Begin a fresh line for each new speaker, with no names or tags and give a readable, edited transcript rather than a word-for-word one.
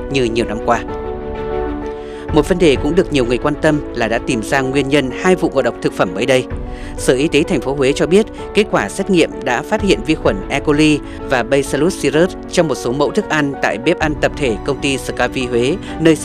như nhiều năm qua. Một vấn đề cũng được nhiều người quan tâm là đã tìm ra nguyên nhân 2 vụ ngộ độc thực phẩm mới đây. Sở Y tế thành phố Huế cho biết kết quả xét nghiệm đã phát hiện vi khuẩn E. coli và Bacillus cereus trong một số mẫu thức ăn tại bếp ăn tập thể công ty Scavi Huế, nơi